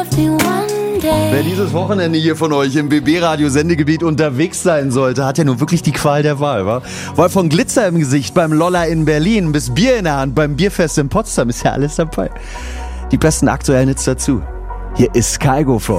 Wer dieses Wochenende hier von euch im BB-Radio-Sendegebiet unterwegs sein sollte, hat ja nun wirklich die Qual der Wahl, wa? Weil von Glitzer im Gesicht beim Lolla in Berlin bis Bier in der Hand beim Bierfest in Potsdam ist ja alles dabei. Die besten aktuellen Hits dazu. Hier ist Kygo für euch.